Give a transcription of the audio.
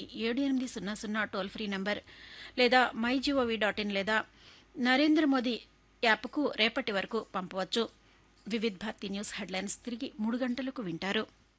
1-800-7800 toll free number లేదా mygov.in లేదా నరేంద్ర మోదీ యాప్కు రేపటి వరకు పంపవచ్చు. వివిధ్ భారతి న్యూస్ హెడ్లైన్స్ తిరిగి 3 గంటలకు వింటారు.